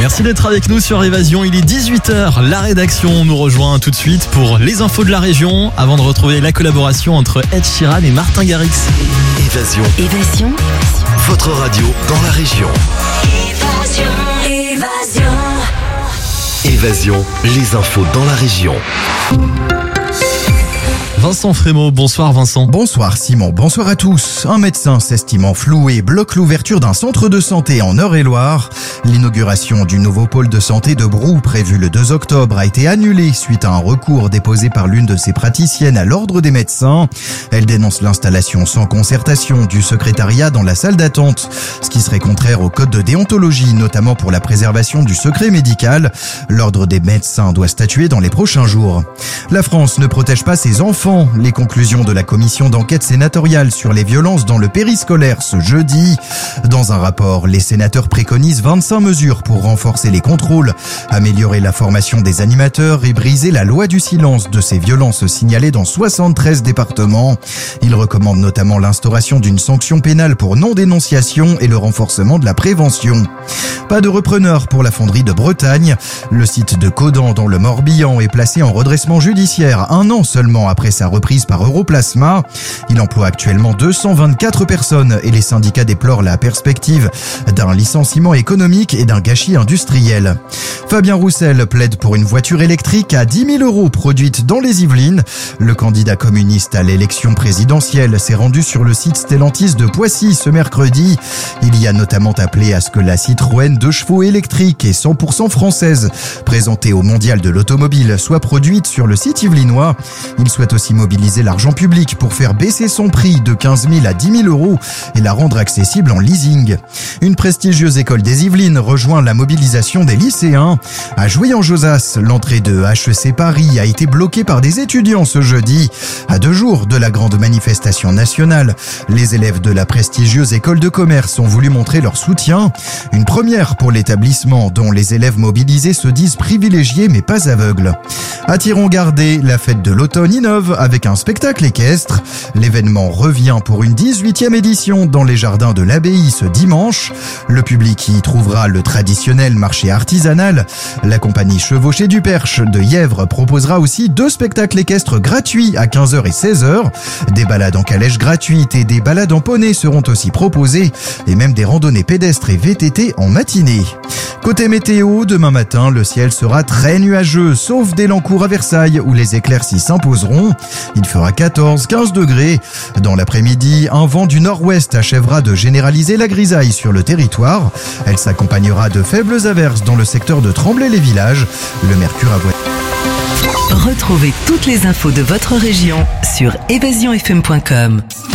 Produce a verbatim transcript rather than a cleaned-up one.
Merci d'être avec nous sur Évasion, il est dix-huit heures, la rédaction nous rejoint tout de suite pour les infos de la région, avant de retrouver la collaboration entre Ed Sheeran et Martin Garrix. Évasion. Évasion. Votre radio dans la région. Évasion. Évasion. Évasion, les infos dans la région. Vincent Frémaux, bonsoir Vincent. Bonsoir Simon, bonsoir à tous. Un médecin s'estimant floué bloque l'ouverture d'un centre de santé en Eure-et-Loire. L'inauguration du nouveau pôle de santé de Brou, prévu le deux octobre, a été annulée suite à un recours déposé par l'une de ses praticiennes à l'ordre des médecins. Elle dénonce l'installation sans concertation du secrétariat dans la salle d'attente, ce qui serait contraire au code de déontologie, notamment pour la préservation du secret médical. L'ordre des médecins doit statuer dans les prochains jours. La France ne protège pas ses enfants. Les conclusions de la commission d'enquête sénatoriale sur les violences dans le périscolaire ce jeudi. Dans un rapport, les sénateurs préconisent vingt-cinq mesures pour renforcer les contrôles, améliorer la formation des animateurs et briser la loi du silence de ces violences signalées dans soixante-treize départements. Ils recommandent notamment l'instauration d'une sanction pénale pour non-dénonciation et le renforcement de la prévention. Pas de repreneur pour la fonderie de Bretagne. Le site de Caudan dans le Morbihan est placé en redressement judiciaire un an seulement après sa reprise par Europlasma. Il emploie actuellement deux cent vingt-quatre personnes et les syndicats déplorent la perspective d'un licenciement économique et d'un gâchis industriel. Fabien Roussel plaide pour une voiture électrique à dix mille euros produite dans les Yvelines. Le candidat communiste à l'élection présidentielle s'est rendu sur le site Stellantis de Poissy ce mercredi. Il y a notamment appelé à ce que la Citroën deux chevaux électrique et cent pour cent française, présentée au Mondial de l'automobile, soit produite sur le site yvelinois. Il souhaite aussi mobiliser l'argent public pour faire baisser son prix de quinze mille à dix mille euros et la rendre accessible en leasing. Une prestigieuse école des Yvelines rejoint la mobilisation des lycéens. À Jouy-en-Josas, l'entrée de H E C Paris a été bloquée par des étudiants ce jeudi. À deux jours de la grande manifestation nationale, les élèves de la prestigieuse école de commerce ont voulu montrer leur soutien. Une première pour l'établissement dont les élèves mobilisés se disent privilégiés mais pas aveugles. À Thiron-Gardé, la fête de l'automne innove avec un spectacle équestre. L'événement revient pour une dix-huitième édition dans les jardins de l'abbaye ce dimanche. Le public y trouvera le traditionnel marché artisanal. La compagnie Chevauché du Perche de Yèvre proposera aussi deux spectacles équestres gratuits à quinze heures et seize heures. Des balades en calèche gratuites et des balades en poney seront aussi proposées et même des randonnées pédestres et V T T en matinée. Côté météo, demain matin, le ciel sera très nuageux, sauf dès l'encours à Versailles où les éclaircies s'imposeront. Il fera quatorze à quinze degrés. Dans l'après-midi, un vent du nord-ouest achèvera de généraliser la grisaille sur le territoire. Elle s'accompagnera de faibles averses dans le secteur de Tremblay-les-Villages. Le mercure avoisine. Retrouvez toutes les infos de votre région sur évasion f m point com.